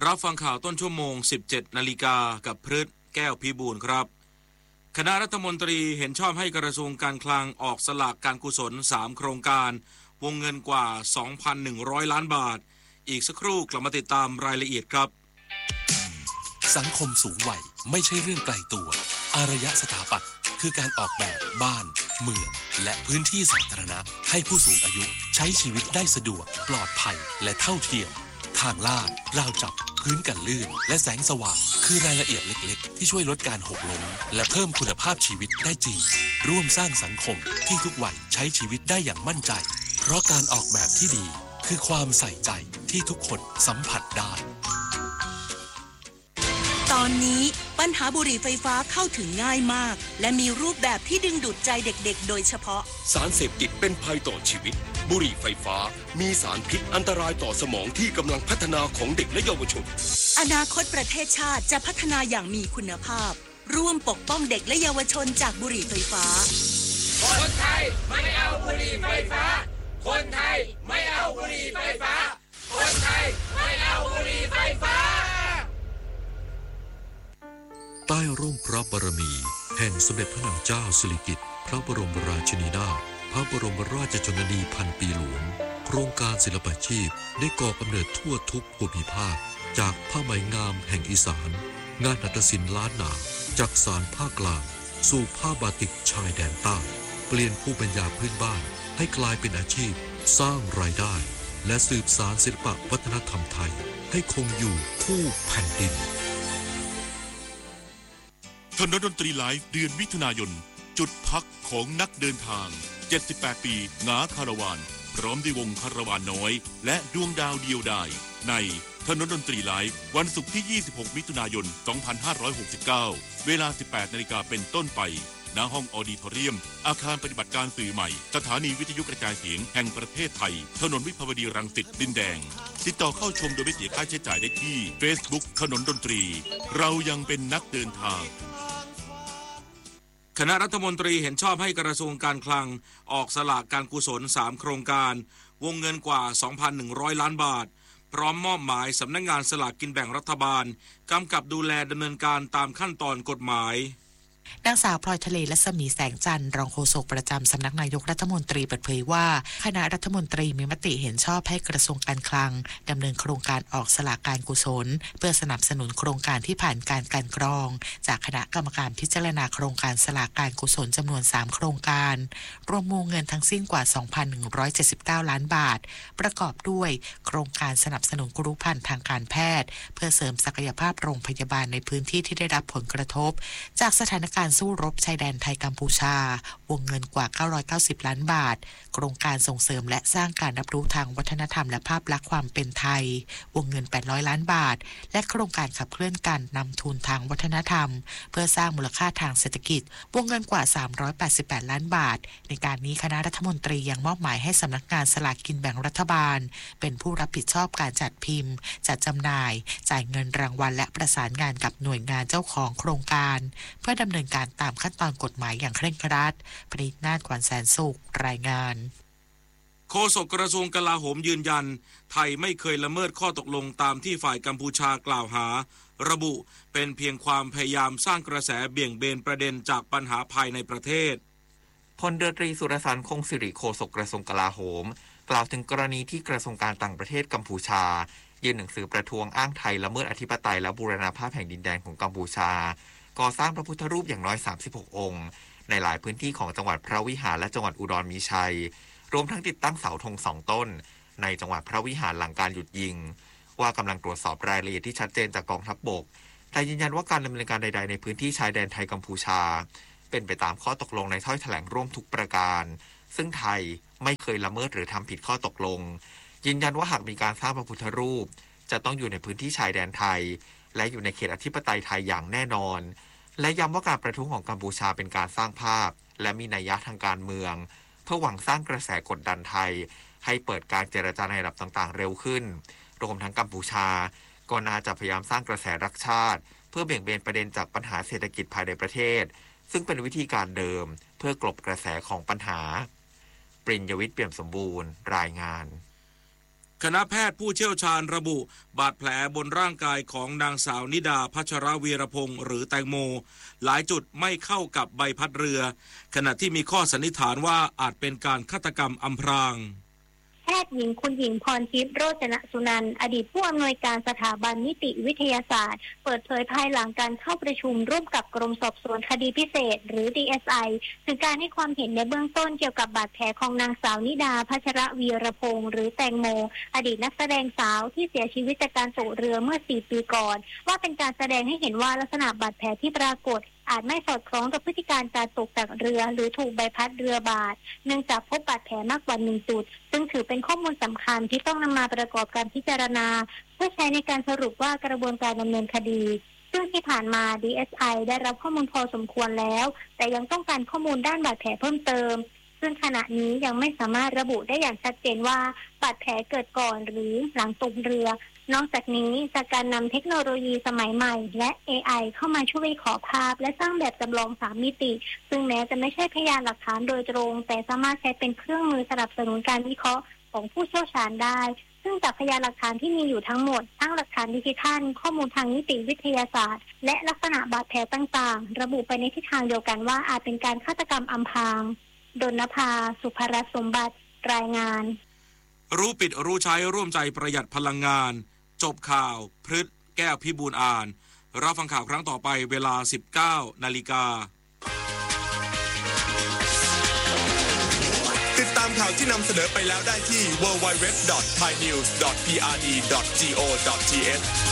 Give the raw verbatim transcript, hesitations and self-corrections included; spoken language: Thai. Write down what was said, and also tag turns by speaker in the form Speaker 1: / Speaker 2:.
Speaker 1: รับฟังข่าวต้นชั่วโมง สิบเจ็ด นาฬิกากับพฤทธิ์แก้วพิบูลครับคณะรัฐมนตรีเห็นชอบให้กระทรวงการคลังออกสลากการกุศลสามโครงการวงเงินกว่า สองพันหนึ่งร้อย ล้านบาทอีกสักครู่กลับมาติดตามรายละเอียดครับ
Speaker 2: สังคมสูงวัยไม่ใช่เรื่องไกลตัวอารยสถาปัตย์คือการออกแบบบ้านเมืองและพื้นที่สาธารณะให้ผู้สูงอายุใช้ชีวิตได้สะดวกปลอดภัยและเท่าเทียมทางลาดราวจับพื้นกันลื่นและแสงสว่างคือรายละเอียดเล็กๆที่ช่วยลดการหกล้มและเพิ่มคุณภาพชีวิตได้จริงร่วมสร้างสังคมที่ทุกวัยใช้ชีวิตได้อย่างมั่นใจเพราะการออกแบบที่ดีคือความใส่ใจที่ทุกคนสัมผัสได้
Speaker 3: ตอนนี้ปัญหาบุหรี่ไฟฟ้าเข้าถึงง่ายมากและมีรูปแบบที่ดึงดูดใจเด็กๆโดยเฉพาะ
Speaker 4: สารเสพติดเป็นภัยต่อชีวิตบุหรี่ไฟฟ้ามีสารพิษอันตรายต่อสมองที่กำลังพัฒนาของเด็กและเยาวชน
Speaker 3: อนาคตประเทศชาติจะพัฒนาอย่างมีคุณภาพร่วมปกป้องเด็กและเยาวชนจากบุหรี่ไฟฟ้า
Speaker 5: คนไทยไม่เอาบุหรี่ไฟฟ้าคนไทยไม่เอาบุหรี่ไฟฟ้าคนไทยไม่เอาบุหรี่ไฟฟ้า
Speaker 6: ใต้ร่มพระบารมีแห่งสมเด็จพระนางเจ้าสิริกิติ์พระบรมราชินีนาถพระบรมราชชนนีพันปีหลวงโครงการศิลปาชีพได้ก่อกำเนิดทั่วทุกภูมิภาคจากผ้าไหมงามแห่งอีสานงานหัตถศิลป์ล้านนาจากสานภาคกลางสู่ผ้าบาติกชายแดนใต้เปลี่ยนภูมิปัญญาพื้นบ้านให้กลายเป็นอาชีพสร้างรายได้และสืบสานศิลปวัฒนธรรมไทยให้คงอยู่คู่แผ่นดิน
Speaker 7: ถนนดนตรีไลฟ์เดือนมิถุนายนจุดพักของนักเดินทางเจ็ดสิบแปดปีงาคาราวานพร้อมด้วยวงคาราวานน้อยและดวงดาวเดียวดายในถนนดนตรีไลฟ์วันศุกร์ที่ยี่สิบหกมิถุนายนสองพันห้าร้อยหกสิบเก้าเวลา สิบแปดนาฬิกาเป็นต้นไปณห้องออดิทอเรียมอาคารปฏิบัติการสื่อใหม่สถานีวิทยุกระจายเสียงแห่งประเทศไทยถนนวิภาวดีรังสิตดินแดงติดต่อเข้าชมโดยไม่เสียค่าใช้จ่ายได้ที่ Facebook ถนนดนตรีเรายังเป็นนักเดินทาง
Speaker 1: คณะรัฐมนตรีเห็นชอบให้กระทรวงการคลังออกสลากการกุศลสามโครงการวงเงินกว่า สองพันหนึ่งร้อย ล้านบาทพร้อมมอบหมายสำนักงานสลากกินแบ่งรัฐบาลกำกับดูแลดำเนินการตามขั้นตอนกฎหมาย
Speaker 8: นางสาวพลอยทะเลรัศมีแสงจันทร์รองโฆษกประจำสำนักนายกรัฐมนตรีเปิดเผยว่าคณะรัฐมนตรีมีมติเห็นชอบให้กระทรวงการคลังดำเนินโครงการออกสลากการกุศลเพื่อสนับสนุนโครงการที่ผ่านการกลั่นกรองจากคณะกรรมการพิจารณาโครงการสลากการกุศลจำนวนสามโครงการรวมวงเงินทั้งสิ้นกว่า สองพันหนึ่งร้อยเจ็ดสิบเก้า ล้านบาทประกอบด้วยโครงการสนับสนุนครุภัณฑ์ทางการแพทย์เพื่อเสริมศักยภาพโรงพยาบาลในพื้นที่ที่ได้รับผลกระทบจากสถานการณ์สู้รบชายแดนไทยกัมพูชาวงเงินกว่าเก้าร้อยเก้าสิบล้านบาทโครงการส่งเสริมและสร้างการรับรู้ทางวัฒนธรรมและภาพลักษณ์ความเป็นไทยวงเงินแปดร้อยล้านบาทและโครงการขับเคลื่อนการนำทุนทางวัฒนธรรมเพื่อสร้างมูลค่าทางเศรษฐกิจวงเงินกว่าสามร้อยแปดสิบแปดล้านบาทในการนี้คณะรัฐมนตรียังมอบหมายให้สำนักงานสลากกินแบ่งรัฐบาลเป็นผู้รับผิดชอบการจัดพิมพ์จัดจำหน่ายจ่ายเงินรางวัลและประสานงานกับหน่วยงานเจ้าของโครงการเพื่อดำเนินการตามขั้นตอนกฎหมายอย่างเคร่งครัดปรินาถ ขวัญแสนสุขรายงาน
Speaker 1: โฆษกกระทรวงกลาโหมยืนยันไทยไม่เคยละเมิดข้อตกลงตามที่ฝ่ายกัมพูชากล่าวหาระบุเป็นเพียงความพยายามสร้างกระแสเบี่ยงเบนประเด็นจากปัญหาภายในประเทศ
Speaker 9: พลเรือตรีสุรสันต์คงสิริโฆษกกระทรวงกลาโหมกล่าวถึงกรณีที่กระทรวงการต่างประเทศกัมพูชายื่นหนังสือประท้วงอ้างไทยละเมิดอธิปไตยและบูรณภาพแห่งดินแดนของกัมพูชาก่อสร้างพระพุทธรูปอย่างน้อยสามสิบหกองค์ในหลายพื้นที่ของจังหวัดพระวิหารและจังหวัดอุดรมีชัยรวมทั้งติดตั้งเสาธงสองต้นในจังหวัดพระวิหารหลังการหยุดยิงว่ากำลังตรวจสอบรายละเอียดที่ชัดเจนจากกองทัพบกแต่ยืนยันว่าการดำเนินการใดๆในพื้นที่ชายแดนไทยกัมพูชาเป็นไปตามข้อตกลงในถ้อยแถลงร่วมทุกประการซึ่งไทยไม่เคยละเมิดหรือทำผิดข้อตกลงยืนยันว่าหากมีการสร้างพระพุทธรูปจะต้องอยู่ในพื้นที่ชายแดนไทยและอยู่ในเขตอธิปไตยไทยอย่างแน่นอนและย้ำว่าการประท้วงของกัมพูชาเป็นการสร้างภาพและมีนัยยะทางการเมืองเพื่อหวังสร้างกระแสกดดันไทยให้เปิดการเจรจาในระดับต่างๆเร็วขึ้นรวมทั้งกัมพูชาก็น่าจะพยายามสร้างกระแสรักชาติเพื่อเบี่ยงเบนประเด็นจากปัญหาเศรษฐกิจภายในประเทศซึ่งเป็นวิธีการเดิมเพื่อกลบกระแสของปัญหาปริญญวิทย์เปี่ยมสมบูรณ์รายงาน
Speaker 1: คณะแพทย์ผู้เชี่ยวชาญระบุบาดแผลบนร่างกายของนางสาวนิดาพัชรวีรพงศ์หรือแตงโมหลายจุดไม่เข้ากับใบพัดเรือขณะที่มีข้อสันนิษฐานว่าอาจเป็นการฆาตกรรมอำพราง
Speaker 10: แพทย์หญิงคุณหญิงพรทิพย์โรจนสุนันท์อดีตผู้อำนวยการสถาบันนิติวิทยาศาสตร์เปิดเผยภายหลังการเข้าประชุมร่วมกับกรมสอบสวนคดีพิเศษหรือ ดี เอส ไอ ถึงการให้ความเห็นในเบื้องต้นเกี่ยวกับบาดแผลของนางสาวนิดาพัชรวีรพงศ์หรือแตงโมอดีตนักแสดงสาวที่เสียชีวิตจากการตกเรือเมื่อสี่ปีก่อนว่าเป็นการแสดงให้เห็นว่าลักษณะบาดแผลที่ปรากฏอาจไม่สอดคล้องกับพฤติการการตกจากเรือหรือถูกใบพัดเรือบาดเนื่องจากพบบาดแผลมากกว่าหนึ่งจุดซึ่งถือเป็นข้อมูลสำคัญที่ต้องนำมาประกอบการพิจารณาเพื่อใช้ในการสรุปว่ากระบวนการดำเนินคดีซึ่งที่ผ่านมา ดี เอส ไอ ได้รับข้อมูลพอสมควรแล้วแต่ยังต้องการข้อมูลด้านบาดแผลเพิ่มเติมซึ่งขณะนี้ยังไม่สามารถระบุได้อย่างชัดเจนว่าบาดแผลเกิดก่อนหรือหลังตกเรือนอกจากนี้จากการนำเทคโนโลยีสมัยใหม่และ เอ ไอ เข้ามาช่วยวิเคราะห์ภาพและสร้างแบบจำลองสามมิติซึ่งแม้จะไม่ใช่พยานหลักฐานโดยตรงแต่สามารถใช้เป็นเครื่องมือสนับสนุนการวิเคราะห์ของผู้เชี่ยวชาญได้ซึ่งจากพยานหลักฐานที่มีอยู่ทั้งหมดทั้งหลักฐานดิจิทัลข้อมูลทางนิติวิทยาศาสตร์และลักษณะบาดแผลต่างๆระบุไปในทิศทางเดียวกันว่าอาจเป็นการฆาตกรรมอำพรางดลภาสุภรัตน์สมบัติรายงาน
Speaker 1: รู้ปิดรู้ใช้ร่วมใจประหยัดพลังงานจบข่าวพฤษแก้วพิบูลอ่านรับฟังข่าวครั้งต่อไปเวลา สิบเก้านาฬิกา
Speaker 11: ติดตามข่าวที่นำเสนอไปแล้วได้ที่ ดับเบิลยู ดับเบิลยู ดับเบิลยู ดอท ไทยนิวส์ ดอท พี อาร์ ดี ดอท จี โอ ดอท ที เอช